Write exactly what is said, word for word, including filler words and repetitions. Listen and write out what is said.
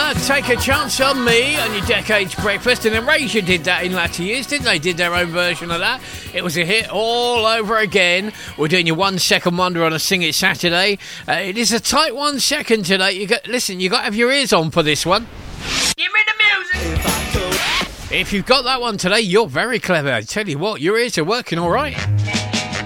Rihanna, Take a Chance on Me on your Decades Breakfast. And then Erasure did that in latter years, didn't they? Did their own version of that. It was a hit all over again. We're doing your one second wonder on a Sing It Saturday. Uh, it is a tight one second today. You got Listen, you got to have your ears on for this one. Give me the music! If you've got that one today, you're very clever. I tell you what, your ears are working all right.